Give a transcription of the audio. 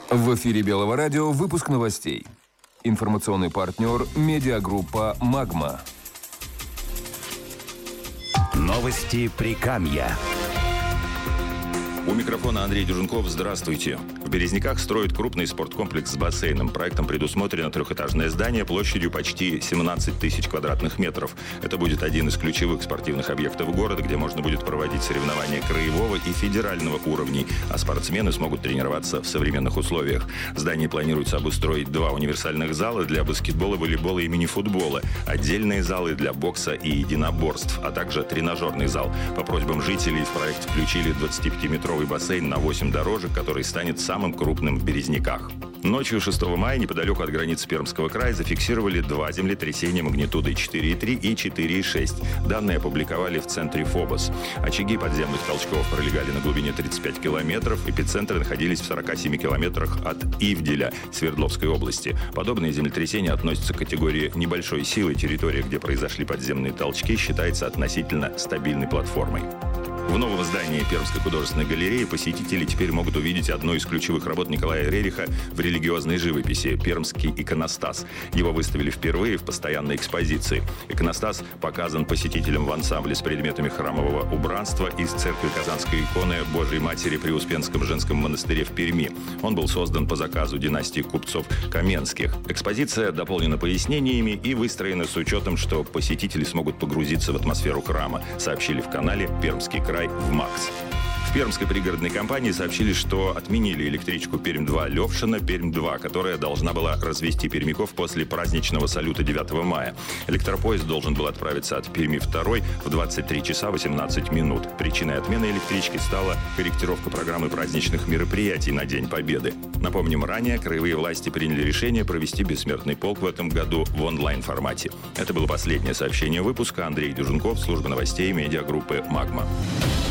В эфире Белого радио выпуск новостей. Информационный партнер – медиагруппа «Магма». Новости Прикамья. У микрофона Андрей Дюженков. Здравствуйте. В Березниках строят крупный спорткомплекс с бассейном. Проектом предусмотрено трехэтажное здание площадью почти 17 тысяч квадратных метров. Это будет один из ключевых спортивных объектов города, где можно будет проводить соревнования краевого и федерального уровней, а спортсмены смогут тренироваться в современных условиях. В здании планируется обустроить 2 универсальных зала для баскетбола, волейбола и мини-футбола, отдельные залы для бокса и единоборств, а также тренажерный зал. По просьбам жителей в проект включили 25-метровый бассейн на 8 дорожек, который станет самым крупным в Березниках. Ночью 6 мая неподалеку от границы Пермского края зафиксировали 2 землетрясения магнитудой 4,3 и 4,6. Данные опубликовали в центре ФОБОС. Очаги подземных толчков пролегали на глубине 35 километров. Эпицентры находились в 47 километрах от Ивделя, Свердловской области. Подобные землетрясения относятся к категории небольшой силы. Территория, где произошли подземные толчки, считается относительно стабильной платформой. В новом здании Пермской художественной галереи посетители теперь могут увидеть одну из ключевых работ Николая Рериха в религиозной живописи – «Пермский иконостас». Его выставили впервые в постоянной экспозиции. Иконостас показан посетителям в ансамбле с предметами храмового убранства из церкви Казанской иконы Божьей Матери при Успенском женском монастыре в Перми. Он был создан по заказу династии купцов Каменских. Экспозиция дополнена пояснениями и выстроена с учетом, что посетители смогут погрузиться в атмосферу храма, сообщили в канале «Пермский край» в МАКС. В Пермской пригородной компании сообщили, что отменили электричку Пермь-2 Левшина-Пермь-2, которая должна была развезти пермяков после праздничного салюта 9 мая. Электропоезд должен был отправиться от Перми-2 в 23 часа 18 минут. Причиной отмены электрички стала корректировка программы праздничных мероприятий на День Победы. Напомним, ранее краевые власти приняли решение провести бессмертный полк в этом году в онлайн-формате. Это было последнее сообщение выпуска. Андрей Дюженков, служба новостей медиагруппы «Магма».